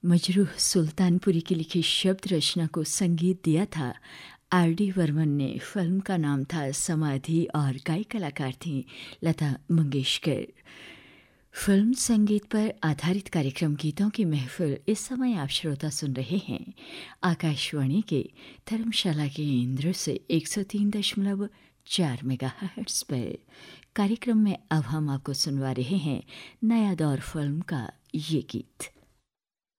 मजरूह सुल्तानपुरी की लिखी शब्द रचना को संगीत दिया था आर.डी. बर्मन ने। फिल्म का नाम था समाधि और गायक कलाकार थीं लता मंगेशकर। फिल्म संगीत पर आधारित कार्यक्रम गीतों की महफिल इस समय आप श्रोता सुन रहे हैं आकाशवाणी के धर्मशाला केंद्र से 103.4 मेगाहर्ट्ज़ पर। कार्यक्रम में अब हम आपको सुनवा रहे हैं नया दौर फिल्म का ये गीत।